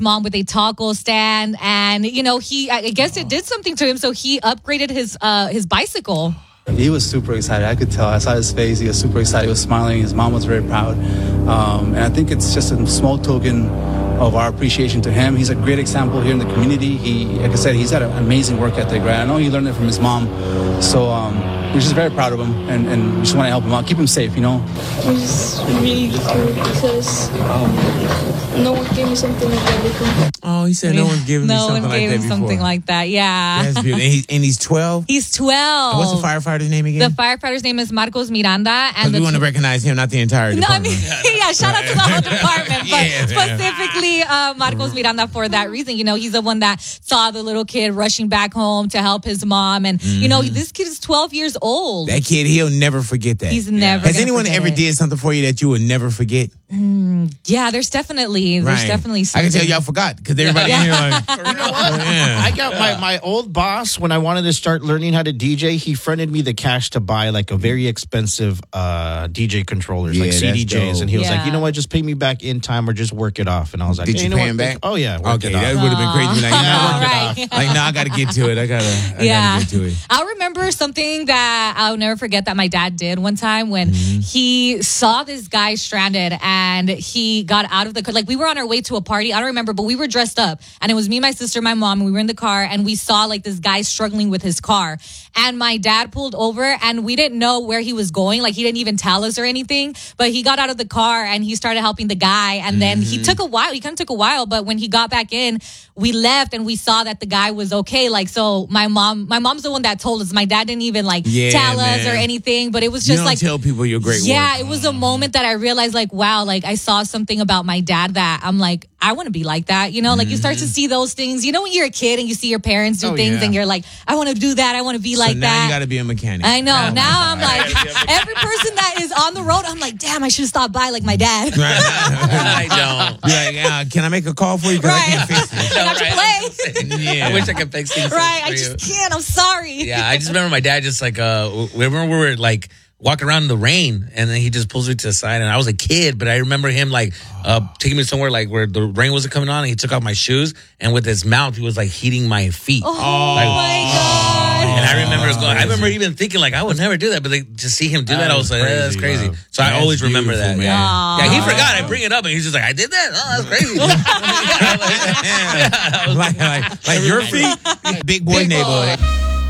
mom with a taco stand, and I guess it did something to him, so he upgraded his bicycle. He was super excited. I could tell. I saw his face. He was super excited. He was smiling. His mom was very proud. And I think it's just a small token of our appreciation to him. He's a great example here in the community. Like I said, he's got an amazing work ethic, right? I know he learned it from his mom. So we're just very proud of him, and we just want to help him out, keep him safe, It was really good because no one gave me something like that before. Oh, he said no one's giving me something like that before. No one gave him something like that, yeah. That's beautiful. And he's 12? He's 12. And what's the firefighter's name again? The firefighter's name is Marcos Miranda. Because we want to recognize him, not the entire department. Yeah, shout out to the whole department, but specifically Marcos Miranda for that reason. He's the one that saw the little kid rushing back home to help his mom. And, this kid is 12 years old. That kid, he'll never forget that. He's never Has anyone ever did something for you that you would never forget? Yeah, there's definitely something. I can tell y'all forgot because everybody in here like, you know what? I got my old boss when I wanted to start learning how to DJ. He fronted me the cash to buy like a very expensive DJ controllers, like CDJs, and he was like, you know what? Just pay me back in time or just work it off. And I was like, did you pay him back? Oh yeah, okay, that would have been crazy. Like, no, I got to get to it. I gotta get to it. I'll remember something that I'll never forget that my dad did one time when he saw this guy stranded and he got out of the car. Like, we were on our way to a party. I don't remember, but we were dressed up. And it was me, my sister, my mom. And we were in the car and we saw like this guy struggling with his car. And my dad pulled over and we didn't know where he was going. Like, he didn't even tell us or anything. But he got out of the car and he started helping the guy. And then he took a while. He kind of took a while. But when he got back in, we left and we saw that the guy was okay. Like, so my mom's the one that told us. My dad didn't even tell us or anything. But it was just tell people your great work. Yeah, it was a moment that I realized like, wow, like I saw something about my dad that I'm like, I want to be like that. Like you start to see those things. When you're a kid and you see your parents do things and you're like, I want to do that. I want to be like now that. Now you got to be a mechanic. I know. Now I'm like, every person that is on the road, I'm like, damn, I should have stopped by like my dad. I don't. Like, can I make a call for you? Because I can't fix it. I wish I could fix things. Right. I just can't. I'm sorry. Yeah. I just remember my dad just remember we were like walking around in the rain and then he just pulls me to the side and I was a kid, but I remember him taking me somewhere like where the rain wasn't coming on and he took off my shoes and with his mouth he was like heating my feet. Oh my God. And I remember even thinking like I would never do that, but to see him do that, I was like, that's crazy. Wow. So I always remember that. Man. Yeah, he forgot. I bring it up and he's just like, I did that? Oh, that's crazy. Like your feet? Big boy neighborhood.